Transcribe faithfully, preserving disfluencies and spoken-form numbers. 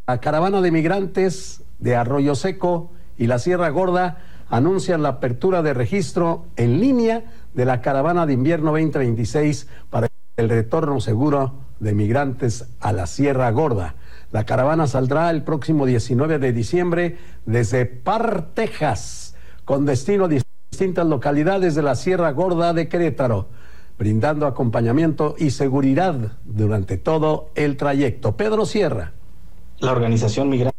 La caravana de migrantes de Arroyo Seco y la Sierra Gorda anuncian la apertura de registro en línea de la caravana de invierno veinte veintiséis para el retorno seguro de migrantes a la Sierra Gorda. La caravana saldrá el próximo diecinueve de diciembre desde Parr, Texas, con destino a distintas localidades de la Sierra Gorda de Querétaro, brindando acompañamiento y seguridad durante todo el trayecto. Pedro Sierra. La organización migrante